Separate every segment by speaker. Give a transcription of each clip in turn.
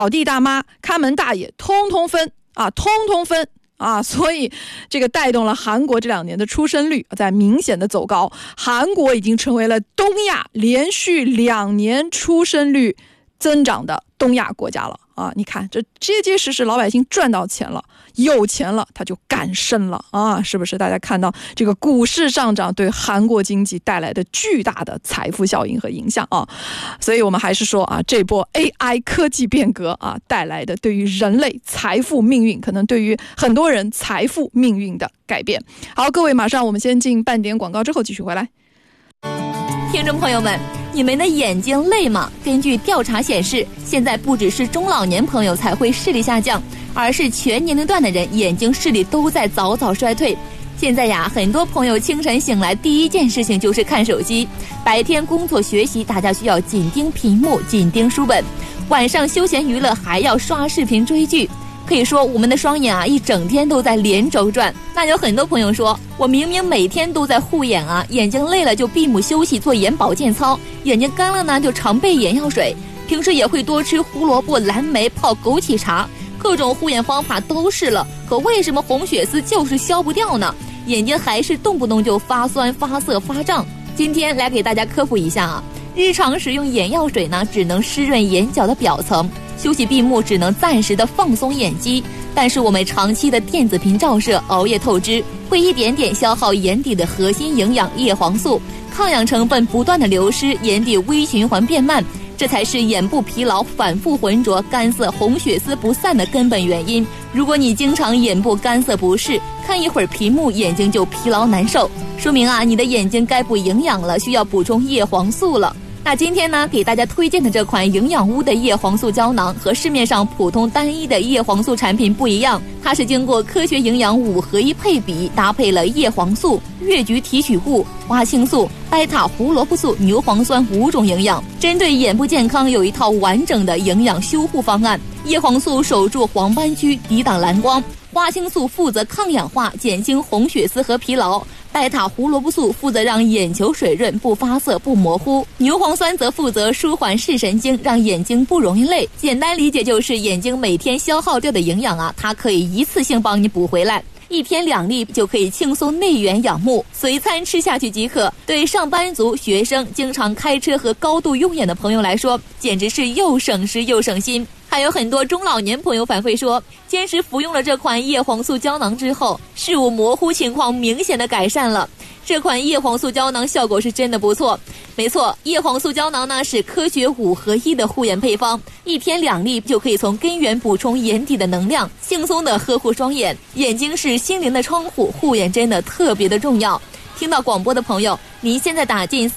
Speaker 1: 扫地大妈、看门大爷通通分啊，所以这个带动了韩国这2年的出生率在明显的走高，韩国已经成为了东亚连续2年出生率增长的东亚国家了啊！你看，这结结实实老百姓赚到钱了，有钱了他就敢生了啊！是不是？大家看到这个股市上涨对韩国经济带来的巨大的财富效应和影响啊！所以我们还是说啊，这波 AI 科技变革啊带来的对于人类财富命运，可能对于很多人财富命运的改变。好，各位，马上我们先进半点广告，之后继续回来。
Speaker 2: 听众朋友们，你们的眼睛累吗？根据调查显示，现在不只是中老年朋友才会视力下降，而是全年龄段的人眼睛视力都在早早衰退。现在呀，很多朋友清晨醒来第一件事情就是看手机，白天工作学习大家需要紧盯屏幕、紧盯书本，晚上休闲娱乐还要刷视频追剧。可以说我们的双眼啊一整天都在连轴转。那有很多朋友说，我明明每天都在护眼啊，眼睛累了就闭目休息做眼保健操，眼睛干了呢就常备眼药水，平时也会多吃胡萝卜、蓝莓、泡枸杞茶，各种护眼方法都试了，可为什么红血丝就是消不掉呢？眼睛还是动不动就发酸、发涩、发胀。今天来给大家科普一下啊，日常使用眼药水呢，只能湿润眼角的表层，休息闭目只能暂时的放松眼肌，但是我们长期的电子屏照射、熬夜透支，会一点点消耗眼底的核心营养叶黄素，抗氧成分不断的流失，眼底微循环变慢，这才是眼部疲劳、反复浑浊、干涩、红血丝不散的根本原因。如果你经常眼部干涩不适，看一会儿屏幕眼睛就疲劳难受，说明啊你的眼睛该补营养了，需要补充叶黄素了。那今天呢，给大家推荐的这款营养屋的叶黄素胶囊和市面上普通单一的叶黄素产品不一样，它是经过科学营养5合1配比，搭配了叶黄素、越橘提取物、花青素、贝塔胡萝卜素、牛磺酸5种营养，针对眼部健康有一套完整的营养修护方案。叶黄素守住黄斑区，抵挡蓝光；花青素负责抗氧化，减轻红血丝和疲劳；贝塔胡萝卜素负责让眼球水润，不发涩不模糊；牛磺酸则负责舒缓视神经，让眼睛不容易累。简单理解就是眼睛每天消耗掉的营养啊，它可以一次性帮你补回来。1天2粒就可以轻松内源养目，随餐吃下去即可。对上班族、学生、经常开车和高度用眼的朋友来说，简直是又省时又省心。还有很多中老年朋友反馈说，坚持服用了这款叶黄素胶囊之后，视物模糊情况明显的改善了。这款叶黄素胶囊效果是真的不错。没错，叶黄素胶囊呢是科学5合1的护眼配方，1天2粒就可以从根源补充眼底的能量，轻松的呵护双眼。眼睛是心灵的窗户，护眼真的特别的重要。听到广播的朋友，您现在打进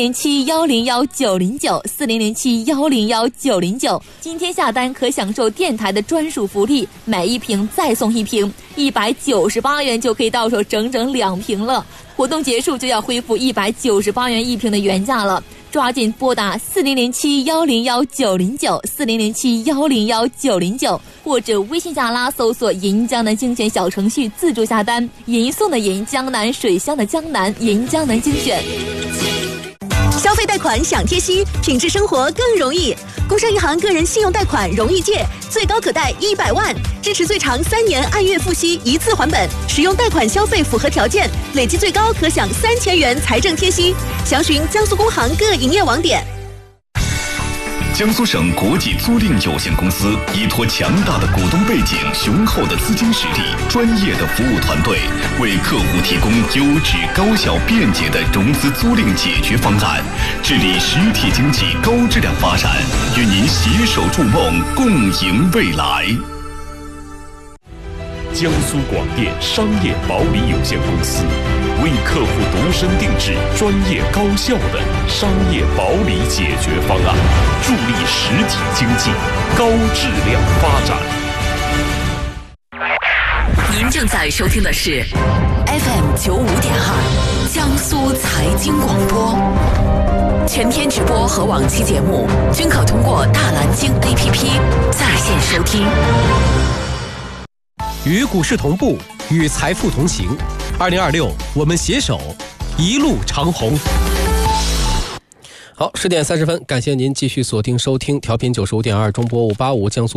Speaker 2: 4007-101-909，4007-101-909，今天下单可享受电台的专属福利，买1瓶再送1瓶，198元就可以到手整整2瓶了。活动结束就要恢复198元1瓶的原价了，抓紧拨打4007-101-909，4007-101-909，或者微信加拉搜索银江南精选小程序自助下单，银送的银，江南水乡的江南，银江南精选。
Speaker 3: 消费贷款享贴息，品质生活更容易。工商银行个人信用贷款容易借，最高可贷100万，支持最长3年按月付息，一次还本。使用贷款消费符合条件，累计最高可享3000元财政贴息。详询江苏工行各营业网点。
Speaker 4: 江苏省国际租赁有限公司依托强大的股东背景、雄厚的资金实力、专业的服务团队，为客户提供优质、高效、便捷的融资租赁解决方案，致力实体经济高质量发展，与您携手筑梦，共赢未来。
Speaker 5: 江苏广电商业保理有限公司为客户独身定制专业高效的商业保理解决方案，助力实体经济高质量发展。
Speaker 6: 您正在收听的是 FM95.2 江苏财经广播，全天直播和往期节目均可通过大蓝鲸 APP 在线收听。
Speaker 7: 与股市同步，与财富同行。2026，我们携手一路长虹。好，10点30分，感谢您继续锁定收听调频95.2中波585江苏。